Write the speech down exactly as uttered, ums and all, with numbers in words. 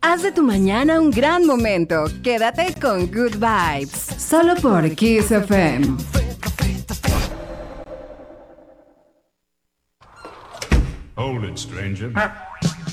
Haz de tu mañana un gran momento. Quédate con Good Vibes. Solo por Kiss F M. Hold it, stranger.